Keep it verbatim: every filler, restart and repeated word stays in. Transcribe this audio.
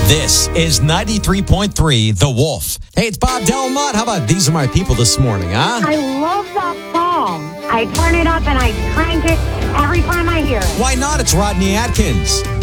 This is ninety-three point three The Wolf. Hey, it's Bob Delmont. How about These Are My People this morning, huh? I love that song. I turn it up and I crank it every time I hear it. Why not? It's Rodney Atkins.